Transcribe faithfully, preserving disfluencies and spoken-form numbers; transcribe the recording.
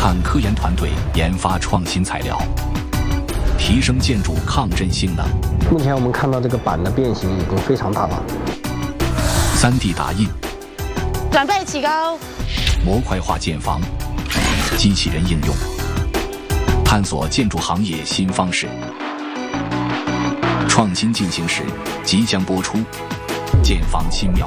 看科研团队研发创新材料，提升建筑抗震性能。 目前我们看到这个板的变形已经非常大了。 三 D 打印， 准备起高。 模块化建房，机器人应用，探索建筑行业新方式。创新进行时即将播出，建房新妙